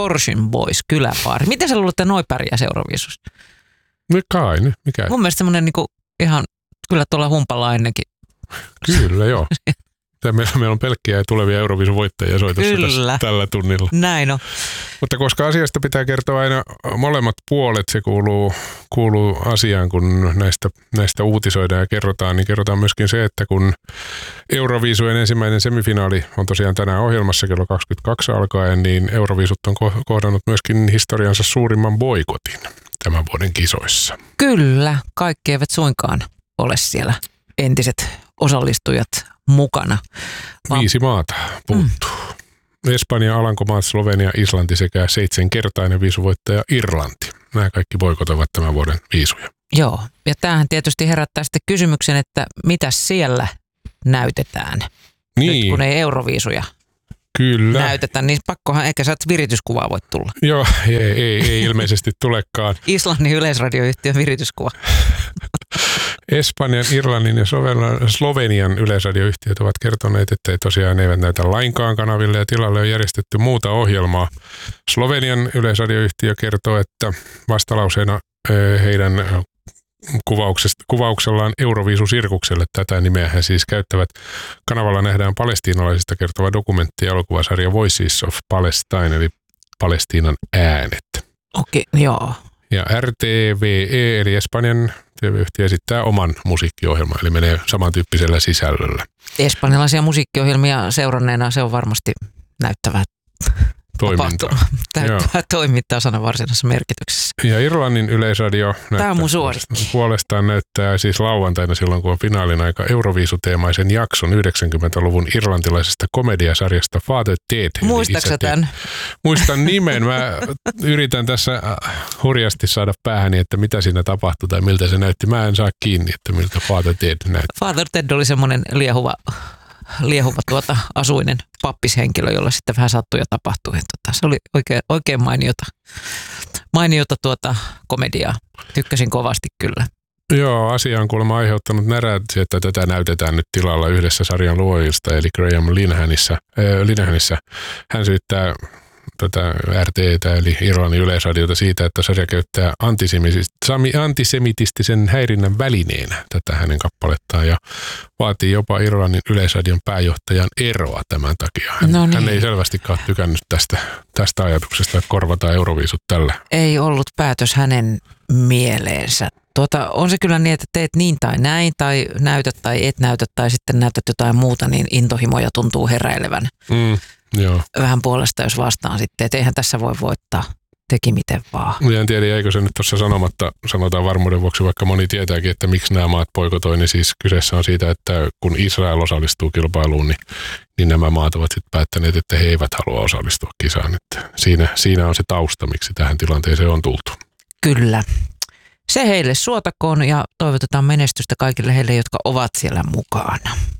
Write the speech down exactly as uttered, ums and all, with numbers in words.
Torsion Boys, kyläpaari. Miten sä luulet, että noi pärjää Euroviisussa? No kai, mikä? Mun mielestä semmoinen niinku ihan, kyllä tuolla humpalla ennenkin. Kyllä, joo. Meillä, meillä on pelkkiä tulevia Euroviisun voittajia soitossa tässä, tällä tunnilla. Näin on. Mutta koska asiasta pitää kertoa aina molemmat puolet, se kuuluu, kuuluu asiaan, kun näistä, näistä uutisoidaan ja kerrotaan, niin kerrotaan myöskin se, että kun Euroviisujen ensimmäinen semifinaali on tosiaan tänään ohjelmassa kello kaksikymmentäkaksi alkaen, niin Euroviisut on kohdannut myöskin historiansa suurimman boikotin tämän vuoden kisoissa. Kyllä, kaikki eivät suinkaan ole siellä entiset osallistujat mukana. Va- Viisi maata puuttuu. Mm. Espanja, Alankomaat, Slovenia, Islanti sekä seitsemänkertainen viisuvoittaja Irlanti. Nämä kaikki boikotoivat tämän vuoden viisuja. Joo, ja tämähän tietysti herättää sitten kysymyksen, että mitä siellä näytetään, niin. Nyt kun ei Euroviisuja Kyllä. näytetä, niin pakkohan ehkä sä virityskuvaa voit tulla. Joo, ei, ei, ei ilmeisesti tulekaan. Islannin yleisradioyhtiön virityskuva. Espanjan, Irlannin ja Slovenian yleisradioyhtiöt ovat kertoneet, että ei tosiaan eivät näytä lainkaan kanaville ja tilalle on järjestetty muuta ohjelmaa. Slovenian yleisradioyhtiö kertoo, että vastalauseena heidän kuvauksellaan Euroviisu-sirkukselle, tätä nimeä he siis käyttävät. Kanavalla nähdään palestiinalaisista kertova dokumentti ja elokuvasarja Voices of Palestine, eli Palestiinan äänet. Okei, okay, joo. Ja R T V E, eli Espanjan T V-yhtiö, esittää oman musiikkiohjelman, eli menee samantyyppisellä sisällöllä. Espanjalaisia musiikkiohjelmia seuranneena se on varmasti näyttävää toimintaa. Täyttävää toimintaa sanan varsinaisessa merkityksessä. Ja Irlannin yleisradio Tämä on mun suosikki. Puolestaan näyttää siis lauantaina silloin, kun on finaalin aika Euroviisuteemaisen jakson yhdeksänkymmentäluvun irlantilaisesta komediasarjasta Father Ted. Muistaaksä tämän? Muistan nimen. Mä yritän tässä hurjasti saada päähäni, että mitä siinä tapahtui tai miltä se näytti. Mä en saa kiinni, että miltä Father Ted näytti. Father Ted oli semmoinen liehuva, liehuva tuota, asuinen pappishenkilö, jolla sitten vähän sattui ja tapahtui. Tota, se oli oikein, oikein mainiota, mainiota tuota komediaa. Tykkäsin kovasti kyllä. Joo, asia on kuulemma aiheuttanut närät, että tätä näytetään nyt tilalla yhdessä sarjan luojista, eli Graham Linehanissä. Äh, Linehanissä. Hän syyttää tätä R T:tä eli Irlannin yleisradiota siitä, että sarja käyttää antisemitistisen häirinnän välineenä tätä hänen kappalettaan ja vaatii jopa Irlannin yleisradion pääjohtajan eroa tämän takia. Hän, no niin. hän ei selvästikään tykännyt tästä, tästä ajatuksesta, että korvataan Euroviisut tällä. Ei ollut päätös hänen mieleensä. Tuota, on se kyllä niin, että teet niin tai näin, tai näytät tai et näytä, tai sitten näytät jotain muuta, niin intohimoja tuntuu heräilevän. Mm. Joo. Vähän puolesta, jos vastaan sitten, että eihän tässä voi voittaa, teki miten vaan. En tiedä, eikö se nyt tuossa sanomatta, sanotaan varmuuden vuoksi, vaikka moni tietääkin, että miksi nämä maat boikotoi, niin siis kyseessä on siitä, että kun Israel osallistuu kilpailuun, niin, niin nämä maat ovat sitten päättäneet, että he eivät halua osallistua kisaan. Että siinä, siinä on se tausta, miksi tähän tilanteeseen on tultu. Kyllä. Se heille suotakoon ja toivotetaan menestystä kaikille heille, jotka ovat siellä mukana.